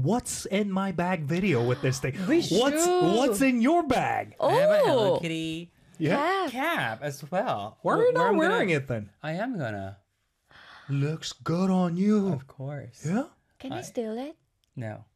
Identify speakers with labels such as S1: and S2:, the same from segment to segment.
S1: what's in my bag video with this thing.
S2: We
S1: What's in your bag?
S3: I have a Hello
S2: Oh,
S3: Kitty
S1: Yeah.
S3: cap as well.
S1: Why are you not
S3: I'm
S1: wearing
S3: gonna-
S1: it then?
S3: I am gonna.
S1: Looks good on you.
S3: Of course.
S1: Yeah.
S2: can you steal it?
S3: No.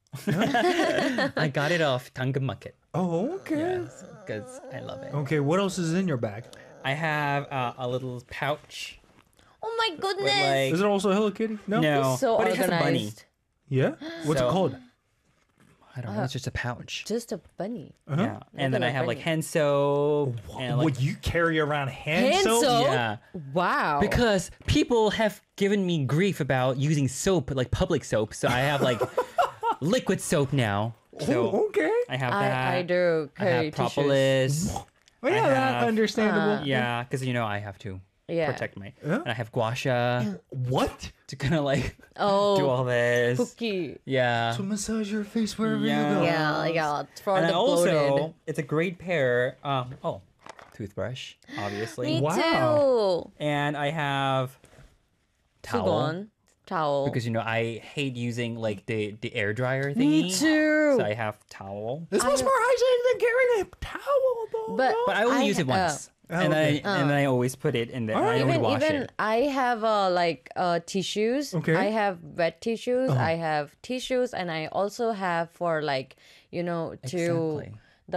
S3: I got it off Tangam Market.
S1: Oh, okay.
S3: Yes, because I love it.
S1: Okay, what else is in your bag?
S3: I have a little pouch
S2: Oh my
S3: with
S2: goodness!
S3: like
S1: Is it also Hello Kitty? No.
S3: no,
S2: so
S3: but
S2: organized.
S3: it has a bunny.
S1: Yeah. What's it
S3: So-
S1: called?
S3: I don't know. It's just a pouch.
S2: Just a bunny.
S3: Yeah, and then I
S2: Like a
S3: have like
S2: bunny.
S3: hand soap and like
S1: Would you carry around hand
S2: Hand
S1: soap?
S2: soap?
S3: yeah.
S2: Wow.
S3: Because people have given me grief about using soap, like public soap. So I have like liquid soap now. So
S1: Oh, okay.
S3: I have that.
S2: I do
S3: I
S2: carry
S3: have propolis.
S1: Oh, yeah,
S3: I
S1: that's
S3: have-
S1: understandable.
S3: Yeah, because I have to
S2: Yeah.
S3: protect my.
S1: Yeah.
S3: And I have gua sha
S1: What?
S3: to kind of like
S2: Oh,
S3: do all this.
S2: cookie.
S3: Yeah.
S1: To massage your face wherever
S3: Yeah.
S1: you go.
S2: Yeah, for
S3: And
S2: the
S3: I also,
S2: bloated.
S3: it's a great pair. Toothbrush, obviously.
S2: Me
S1: Wow.
S2: too.
S3: And I have towel.
S2: Sugon. Towel.
S3: Because I hate using like the air dryer thingy.
S2: Me too.
S3: So I have towel.
S1: This was more hygienic than carrying a towel, though.
S2: But-
S1: no?
S3: But I only
S2: I-
S3: use it once.
S1: Oh,
S3: and
S1: okay.
S3: then I always put it in there.
S1: All
S3: And
S1: right.
S3: I only
S2: even
S3: wash
S2: even
S3: it.
S2: I have tissues.
S1: Okay.
S2: I have wet tissues.
S3: Uh-huh.
S2: I have tissues, and I also have for like to
S3: Exactly.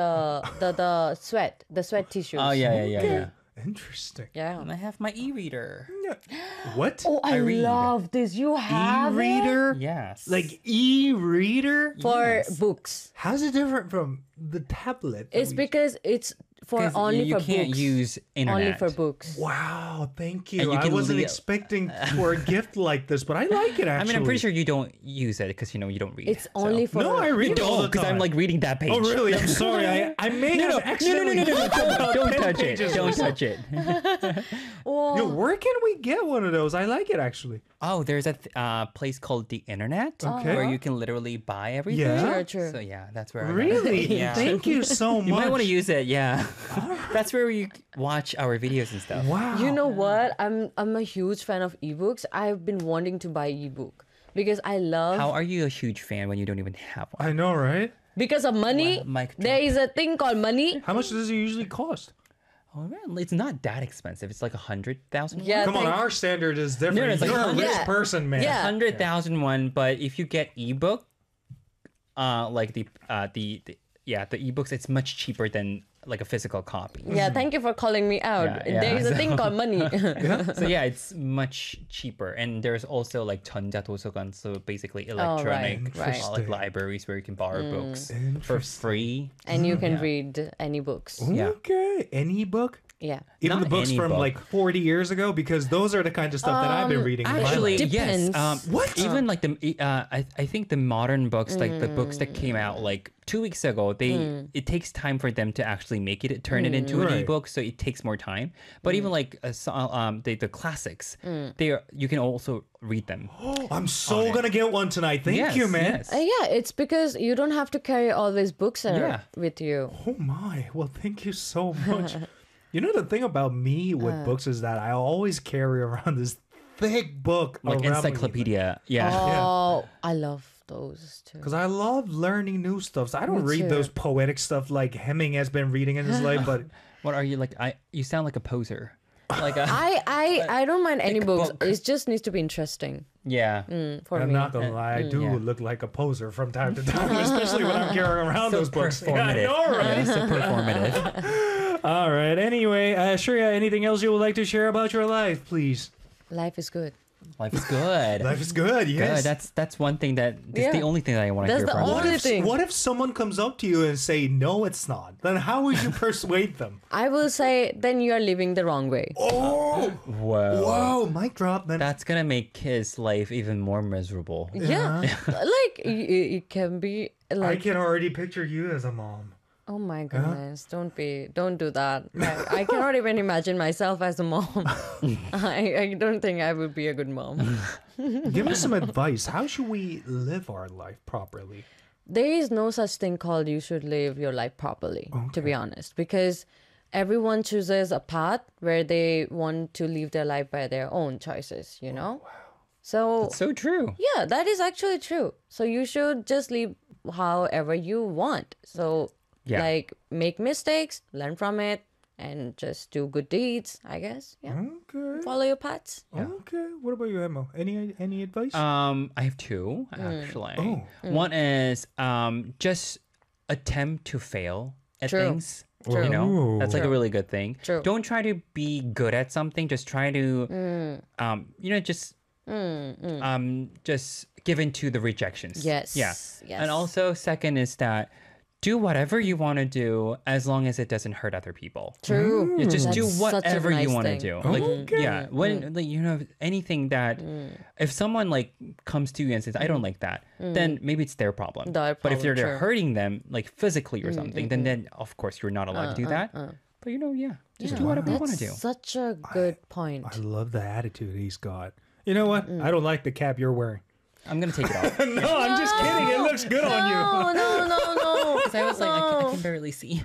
S2: the sweat tissues.
S3: Oh yeah.
S1: Interesting.
S2: Yeah.
S3: And I have my e-reader.
S1: What?
S2: Oh, I
S3: read.
S2: love this. You have it?
S1: E-reader?
S3: Yes.
S1: Like e-reader?
S2: For
S3: Yes.
S2: books.
S1: How's it different from the tablet? that
S2: It's
S1: we-
S2: because it's for
S3: 'Cause
S2: only
S3: you
S2: for
S3: can't
S2: books.
S3: use internet.
S2: Only for books.
S1: Wow, thank you.
S3: And you
S1: I
S3: can
S1: wasn't
S3: lea-
S1: expecting for a gift like this, but I like it actually.
S3: I mean, I'm pretty sure you don't use it because you don't read.
S2: It's
S3: so.
S2: only for
S1: No, I read it all the
S3: because I'm
S1: time.
S3: like reading that page.
S1: Oh, really? I'm sorry. I may
S3: No,
S1: have accidentally.
S3: Don't touch it.
S1: pages
S3: Don't
S1: or
S3: touch it.
S2: Oh,
S1: Yo, where can we get one of those? I like it actually.
S3: Oh, there's a place called the Internet
S1: Okay.
S3: where you can literally buy everything.
S1: Yeah?
S2: True.
S3: So yeah, that's where I got it.
S1: Really?
S3: Yeah.
S1: Thank you so much.
S3: You might want to use it. Yeah. That's where you watch our videos and stuff.
S1: Wow.
S2: You know what? I'm a huge fan of ebooks. I've been wanting to buy ebook because I love
S3: How are you a huge fan when you don't even have one?
S1: I know, right?
S2: because of money.
S3: Well, mic
S2: there
S3: drop.
S2: is a thing called money.
S1: How much does it usually cost?
S3: Oh, man, it's not that expensive. It's like 100,000.
S2: Yeah,
S1: Come on,
S2: thank-
S1: our standard is different.
S3: No, no, it's like
S1: You're a rich
S2: Yeah.
S1: person, man.
S2: Yeah.
S3: 100,001. But if you get ebook, like the ebooks, it's much cheaper than like a physical copy.
S2: Yeah, thank you for calling me out.
S3: Yeah,
S2: There is a thing called money.
S3: So yeah, it's much cheaper, and there's also like 전자 도서관, so basically electronic
S2: right.
S3: like libraries where you can borrow books for free.
S2: And you can read any books.
S3: Yeah.
S1: Okay. Any book?
S2: Yeah.
S1: Even
S3: Not
S1: the books
S3: any
S1: from
S3: book.
S1: like 40 years ago, because those are the kind of stuff that I've been reading. in my
S3: Actually,
S1: life.
S3: yes.
S2: Depends.
S1: What?
S3: Even like I think the modern books, like the books that came out like 2 weeks ago, it takes time for them to actually make it, turn it into an
S1: Right.
S3: ebook, so it takes more time. But even like the classics, you can also read them.
S1: I'm so gonna get one tonight. Thank
S3: Yes,
S1: you, man.
S3: yes.
S2: Yeah, it's because you don't have to carry all these books with you.
S1: Oh my. Well, thank you so much. You know, the thing about me with books is that I always carry around this thick book,
S3: Like encyclopedia. Yeah.
S2: Oh, I love those too.
S1: Because I love learning new stuff. So I don't
S2: Me
S1: read
S2: too.
S1: those poetic stuff like Heming has been reading in his life, but
S3: What are you like? You sound like a poser. Like a,
S2: I don't mind any
S3: thick
S2: books.
S3: book.
S2: It just needs to be interesting
S3: yeah.
S2: for
S1: I'm
S2: me.
S1: not gonna lie, I do
S3: Yeah.
S1: look like a poser from time to time, especially when I'm carrying around
S3: So
S1: those books. Yeah, I
S3: performative.
S1: know, right?
S3: Yeah, so performative.
S1: All right. Anyway, Shreya, anything else you would like to share about your life, please?
S2: Life is good.
S3: Life is good.
S1: Life is good. Yes.
S3: Good. That's one thing that's
S2: Yeah.
S3: the only thing that I want to
S2: That's
S3: hear
S2: the
S3: from.
S2: only
S3: you.
S2: thing.
S1: What if someone comes up to you and say, "No, it's not"? Then how would you persuade them?
S2: I will say then you are living the wrong way.
S1: Oh,
S3: Whoa.
S1: whoa! Mic drop. Then
S3: That's gonna make his life even more miserable.
S2: Yeah. Like it can be
S1: I
S2: like
S1: can already picture you as a mom.
S2: oh my goodness, don't do that. I cannot even imagine myself as a mom. I don't think I would be a good mom.
S1: Give us some advice. How should we live our life properly?
S2: There is no such thing called you should live your life properly, to be honest, because everyone chooses a path where they want to live their life by their own choices, you know? So
S3: It's so true.
S2: yeah, that is actually true. So you should just live however you want. So
S3: Yeah.
S2: like make mistakes, learn from it, and just do good deeds, I guess. Yeah.
S1: Okay.
S2: Follow your paths.
S1: Okay. What about you, Emma? Any advice?
S3: I have two actually.
S1: Oh.
S3: One is just attempt to fail at
S2: True.
S3: things.
S2: True.
S3: You know, that's like a
S2: True.
S3: really good thing.
S2: True.
S3: Don't try to be good at something. Just try to, just give in to the rejections.
S2: Yes.
S3: Yeah.
S2: Yes.
S3: And also, second is that do whatever you want to do as long as it doesn't hurt other people.
S2: True.
S3: Yeah, just do
S2: That's such a
S3: whatever you
S2: nice
S3: want to
S2: thing.
S3: do. Like,
S1: Okay.
S3: yeah, when like, anything that if someone like comes to you and says, "I don't like that," then maybe it's their problem.
S2: Their
S3: But if
S2: problem,
S3: they're
S2: true.
S3: hurting them like physically or something, then of course you're not allowed to do that. But just do whatever you want to do.
S2: That's such a good point.
S1: I love the attitude he's got. You know what? I don't like the cap you're wearing.
S3: I'm gonna take it off.
S1: No, I'm just kidding. It looks good on you.
S2: No, no, no, no.
S3: Because I was like, I can barely see.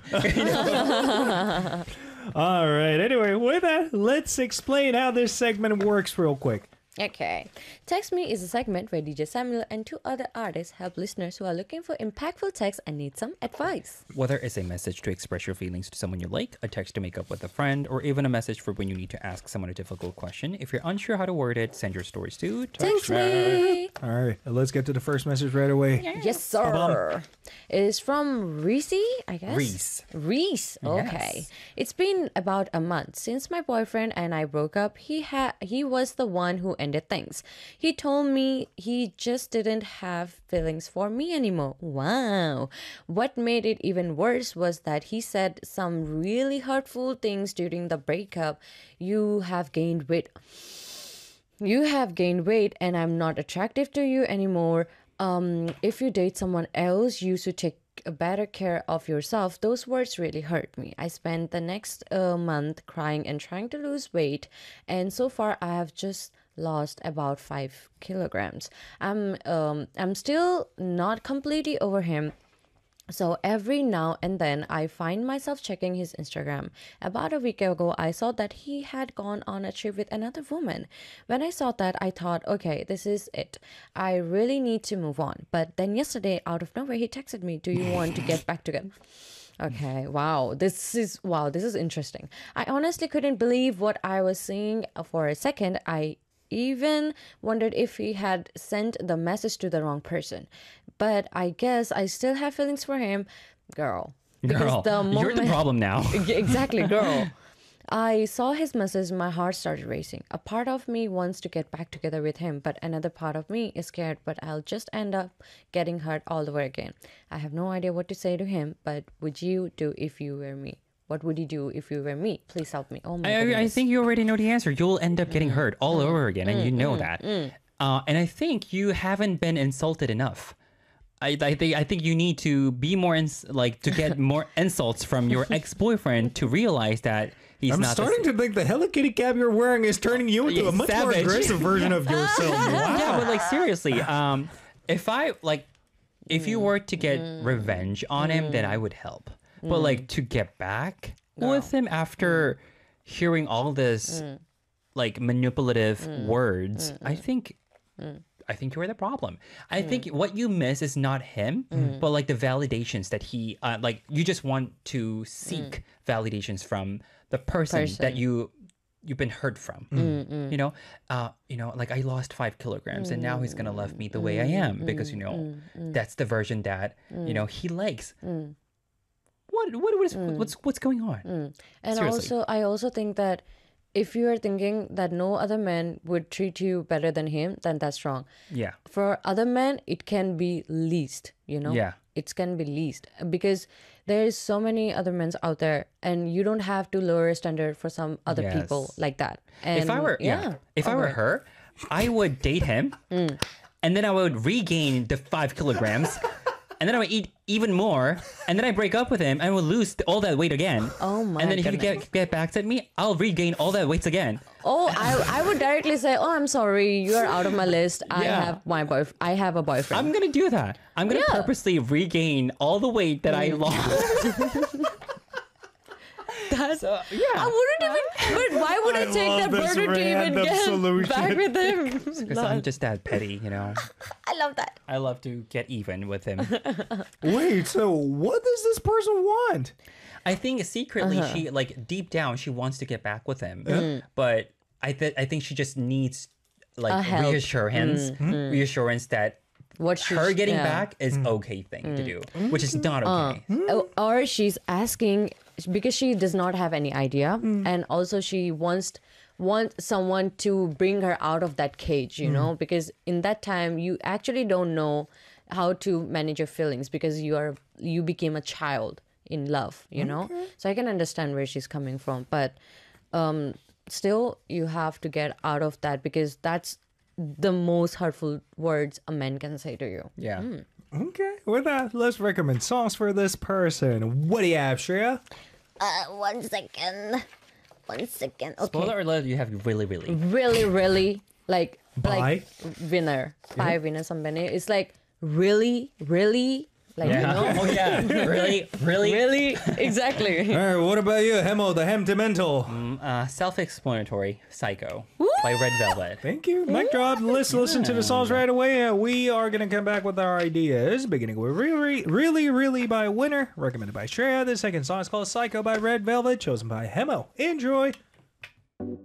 S1: All right. Anyway, with that, let's explain how this segment works real quick.
S2: Okay. Text Me is a segment where DJ Samuel and two other artists help listeners who are looking for impactful text and need some advice.
S3: Whether it's a message to express your feelings to someone you like, a text to make up with a friend, or even a message for when you need to ask someone a difficult question, if you're unsure how to word it, send your stories to
S2: Thanks, me.
S1: All right. Let's get to the first message right away.
S2: Yes, sir. It is from Reese, I guess.
S3: Reese.
S2: Reese. Okay.
S3: Yes.
S2: It's been about a month since my boyfriend and I broke up. He was the one who ended things. He told me he just didn't have feelings for me anymore. Wow. What made it even worse was that he said some really hurtful things during the breakup. You have gained weight and I'm not attractive to you anymore. If you date someone else, you should take better care of yourself. Those words really hurt me. I spent the next month crying and trying to lose weight, and so far I have just lost about 5 kilograms. I'm still not completely over him. So every now and then I find myself checking his Instagram. About a week ago, I saw that he had gone on a trip with another woman. When I saw that, I thought, okay, this is it. I really need to move on. But then yesterday, out of nowhere, he texted me, "Do you want to get back together?" Okay, wow. This is interesting. I honestly couldn't believe what I was seeing for a second. I even wondered if he had sent the message to the wrong person. But I guess I still have feelings for him. Girl.
S3: Girl, you're the problem now.
S2: Exactly, girl. I saw his message, my heart started racing. A part of me wants to get back together with him, but another part of me is scared, but I'll just end up getting hurt all over again. I have no idea what to say to him, but would you do if you were me? What would you do if you were me? Please help me. Oh my
S3: I
S2: goodness.
S3: think you already know the answer. You'll end up getting hurt all over again, and you know that. And I think you haven't been insulted enough. I think you need to be more to get more insults from your ex-boyfriend to realize that he's
S1: I'm
S3: not.
S1: starting to think the Hello Kitty cap you're wearing is turning you into a much more
S3: Savage.
S1: aggressive version of yourself. Wow.
S3: Yeah, but like seriously, if you were to get revenge on him, then I would help. But like to get back with him after hearing all this like manipulative words, I think you were the problem. I think what you miss is not him, but like the validations that he you just want to seek validations from the person that you've been hurt from. Like I lost 5 kilograms and now he's gonna love me the way I am because that's the version that he likes. What's going on?
S2: And
S3: Seriously.
S2: I also think that if you are thinking that no other man would treat you better than him, then that's wrong.
S3: Yeah.
S2: For other men, it can be least,
S3: Yeah.
S2: It can be least because there's so many other men out there and you don't have to lower a standard for some other
S3: Yes.
S2: people like that. And
S3: If I were her, I would date him and then I would regain the 5 kilograms and then I would eat even more and then I break up with him and would lose all that weight again.
S2: Oh my
S3: And then if you
S2: goodness.
S3: get back at me, I'll regain all that weight again.
S2: Oh, I would directly say, "Oh, I'm sorry, you are out of my list. I
S3: Yeah.
S2: have a boyfriend."
S3: I'm gonna do that. I'm gonna purposely regain all the weight that I lost.
S2: that.
S3: So, yeah.
S2: I wouldn't even. But why would I,
S1: I
S2: take
S1: love
S2: that
S1: this
S2: burger to even
S1: random
S2: get
S1: solution.
S2: back with him?
S3: Because I'm just that petty, you know.
S2: I love that.
S3: I love to get even with him.
S1: Wait, so what does this person want?
S3: I think secretly she like deep down she wants to get back with him, but I think she just needs like
S2: help.
S3: reassurance that
S2: What should
S3: her getting
S2: yeah.
S3: back is okay thing to do, which is not okay.
S2: Or she's asking because she does not have any idea, and also she wants someone to bring her out of that cage, you know, because in that time you actually don't know how to manage your feelings because you became a child in love, you know. So I can understand where she's coming from, but still you have to get out of that because that's the most hurtful words a man can say to you.
S3: Yeah.
S1: Okay, with that, let's recommend songs for this person. What do you have, Shreya?
S2: 1 second. 1 second. Okay.
S3: Spoiler alert! You have really.
S2: Really like
S1: Bye.
S2: winner. Bye winner somebody. It's like really like you know.
S3: Oh yeah. Really.
S2: Exactly.
S1: All right, what about you, Hemo, the Hemtimental?
S3: Self-explanatory. Psycho by Red Velvet.
S1: Thank you. Mic drop. Let's listen to the songs right away. We are going to come back with our ideas, beginning with Really by Winner, recommended by Shreya. The second song is called Psycho by Red Velvet, chosen by Hemo. Enjoy.